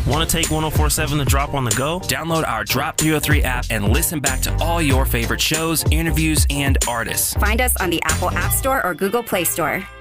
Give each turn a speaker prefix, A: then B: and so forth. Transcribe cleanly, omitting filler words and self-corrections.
A: Want to take 1047 The Drop on the go?
B: Download our Drop 303 app and listen back to all your favorite shows, interviews, and artists.
C: Find us on the Apple App Store or Google Play Store.